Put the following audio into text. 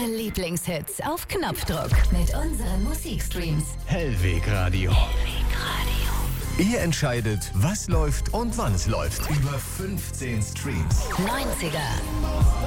Eure Lieblingshits auf Knopfdruck mit unseren Musikstreams. Hellweg Radio. Ihr entscheidet, was läuft und wann es läuft. Über 15 Streams. 90er.